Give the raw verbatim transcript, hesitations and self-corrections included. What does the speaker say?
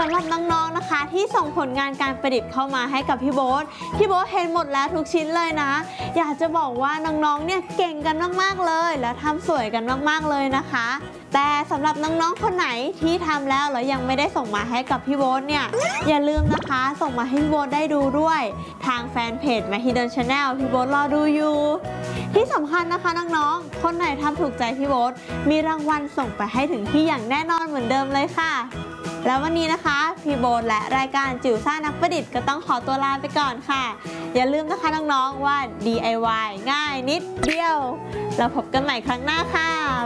ำหรับน้องๆนะคะที่ส่งผลงานการประดิษฐ์เข้ามาให้กับพี่โบ๊ทพี่โบ๊ทเห็นหมดแล้วทุกชิ้นเลยนะอยากจะบอกว่าน้องๆเนี่ยเก่งกันมากๆเลยและทำสวยกันมากๆเลยนะคะแต่สำหรับน้องๆคนไหนที่ทำแล้วแล้วยังไม่ได้ส่งมาให้กับพี่โบ๊ทเนี่ยอย่าลืมนะคะส่งมาให้พี่โบ๊ทได้ดูด้วยทางแฟนเพจ Mahidol Channel พี่โบ๊ทรอดูอยู่ที่สำคัญนะคะน้องๆคนไหนทำถูกใจพี่โบ๊ทมีรางวัลส่งไปให้ถึงที่อย่างแน่นอนเหมือนเดิมเลยค่ะแล้ววันนี้นะคะพี่โบ๊ทและรายการจิ๋วซ่านักประดิษฐ์ก็ต้องขอตัวลาไปก่อนค่ะอย่าลืมนะคะน้องๆว่า ดี ไอ วาย ง่ายนิดเดียวแล้วพบกันใหม่ครั้งหน้าค่ะ